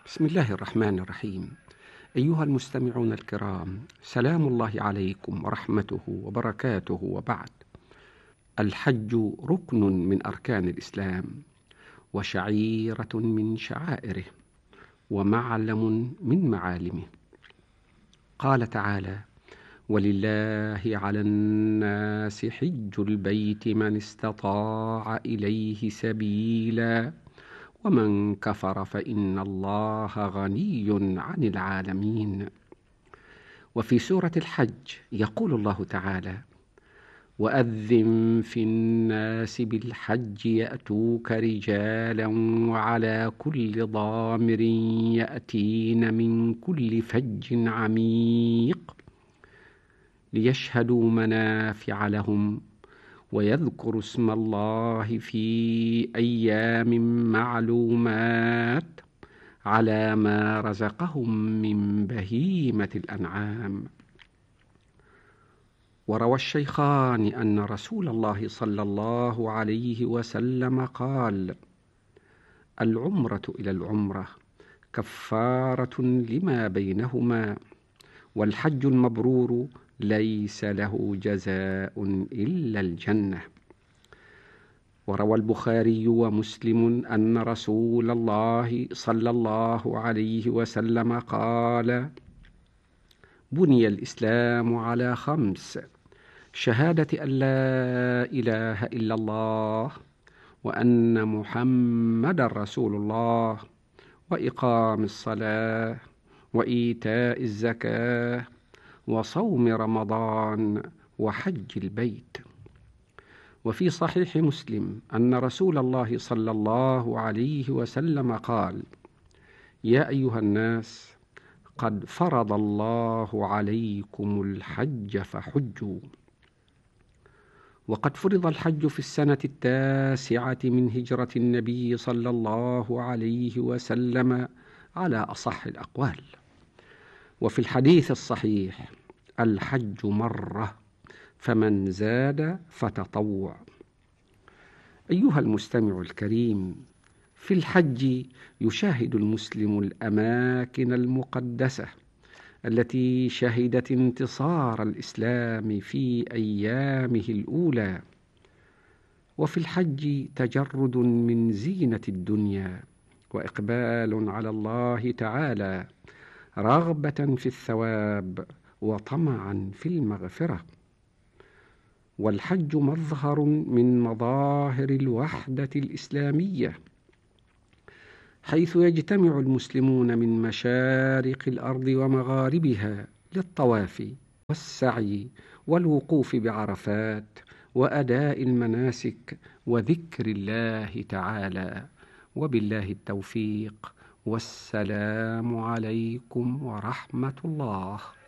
بسم الله الرحمن الرحيم. أيها المستمعون الكرام، سلام الله عليكم ورحمته وبركاته، وبعد. الحج ركن من أركان الإسلام، وشعيرة من شعائره، ومعلم من معالمه. قال تعالى: ولله على الناس حج البيت من استطاع إليه سبيلا ومن كفر فإن الله غني عن العالمين. وفي سورة الحج يقول الله تعالى: وأذن في الناس بالحج يأتوك رجالا وعلى كل ضامر يأتين من كل فج عميق ليشهدوا منافع لهم ويذكروا اسم الله في أيام معلومات على ما رزقهم من بهيمة الأنعام. وروى الشيخان أن رسول الله صلى الله عليه وسلم قال: العمرة إلى العمرة كفارة لما بينهما، والحج المبرور ليس له جزاء إلا الجنة. وروى البخاري ومسلم أن رسول الله صلى الله عليه وسلم قال: بني الإسلام على 5: شهادة أن لا إله إلا الله وأن محمد رسول الله، وإقام الصلاة، وإيتاء الزكاة، وصوم رمضان، وحج البيت. وفي صحيح مسلم أن رسول الله صلى الله عليه وسلم قال: يا أيها الناس، قد فرض الله عليكم الحج فحجوا. وقد فرض الحج في السنة 9 من هجرة النبي صلى الله عليه وسلم على أصح الأقوال. وفي الحديث الصحيح: الحج مرة، فمن زاد فتطوع. أيها المستمع الكريم، في الحج يشاهد المسلم الأماكن المقدسة التي شهدت انتصار الإسلام في أيامه الأولى. وفي الحج تجرد من زينة الدنيا، وإقبال على الله تعالى، رغبة في الثواب وطمعا في المغفرة. والحج مظهر من مظاهر الوحدة الإسلامية، حيث يجتمع المسلمون من مشارق الأرض ومغاربها للطواف والسعي والوقوف بعرفات وأداء المناسك وذكر الله تعالى. وبالله التوفيق، والسلام عليكم ورحمة الله.